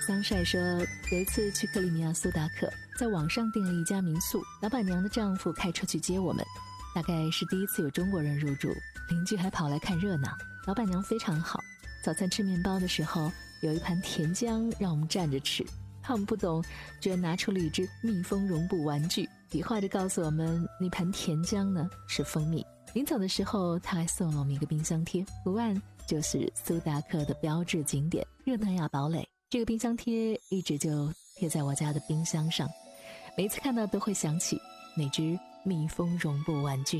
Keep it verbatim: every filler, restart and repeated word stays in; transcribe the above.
桑帅说，有一次去克里米亚苏达克，在网上订了一家民宿，老板娘的丈夫开车去接我们，大概是第一次有中国人入住，邻居还跑来看热闹。老板娘非常好，早餐吃面包的时候有一盘甜浆让我们站着吃，怕我们不懂，居然拿出了一只蜜蜂绒布玩具，比划着告诉我们那盘甜浆呢是蜂蜜。临走的时候他还送了我们一个冰箱贴，图案就是苏达克的标志景点热那亚堡垒。这个冰箱贴一直就贴在我家的冰箱上，每次看到都会想起那只蜜蜂绒布玩具。